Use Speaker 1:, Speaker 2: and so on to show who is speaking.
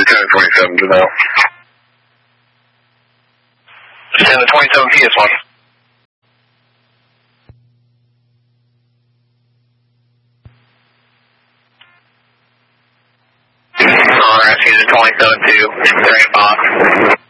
Speaker 1: 10-27 to know. 10-27 PS1. Alright, he's 27-2, 3 box.